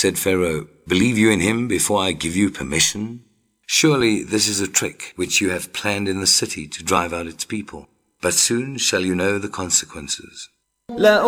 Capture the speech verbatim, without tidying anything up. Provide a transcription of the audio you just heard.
Said Pharaoh, "Believe you in him before I give you permission? Surely this is a trick which you have planned in the city to drive out its people. But soon shall you know the consequences."